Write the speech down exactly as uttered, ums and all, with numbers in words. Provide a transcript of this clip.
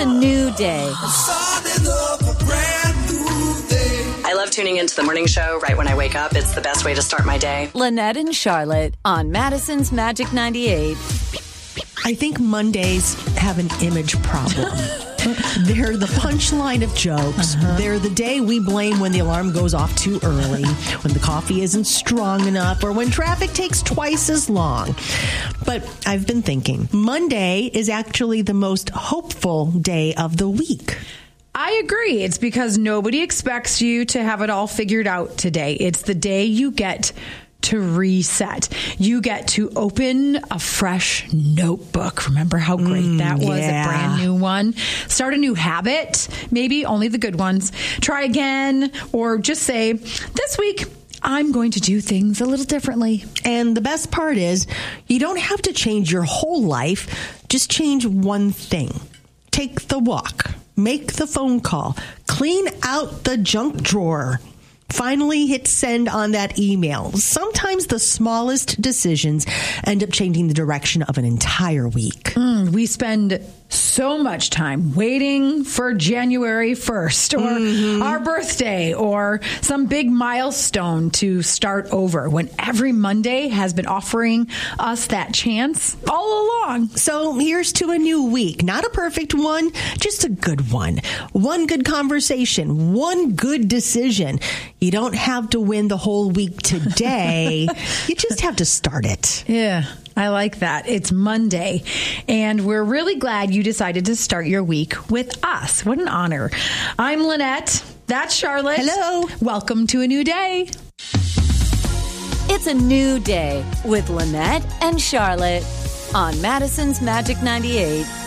a new day. I love tuning into the morning show right when I wake up. It's the best way to start my day. Lynette and Charlotte on Madison's Magic ninety-eight. I think Mondays have an image problem. They're the punchline of jokes. Uh-huh. They're the day we blame when the alarm goes off too early, when the coffee isn't strong enough, or when traffic takes twice as long. But I've been thinking, Monday is actually the most hopeful day of the week. I agree. It's because nobody expects you to have it all figured out today. It's the day you get to reset. You get to open a fresh notebook. Remember how great mm, that was? Yeah. A brand new one. Start a new habit. Maybe only the good ones. Try again, or just say, this week, I'm going to do things a little differently. And the best part is, you don't have to change your whole life. Just change one thing. Take the walk. Make the phone call. Clean out the junk drawer. Finally hit send on that email. Sometimes the smallest decisions end up changing the direction of an entire week. Mm, we spend so much time waiting for January first or mm-hmm. our birthday or some big milestone to start over, when every Monday has been offering us that chance all along. So here's to a new week. Not a perfect one, just a good one. One good conversation, one good decision. You don't have to win the whole week today. You just have to start it. Yeah, I like that. It's Monday, and we're really glad you decided to start your week with us. What an honor. I'm Lynette. That's Charlotte. Hello. Welcome to a new day. It's a new day with Lynette and Charlotte on Madison's Magic ninety-eight.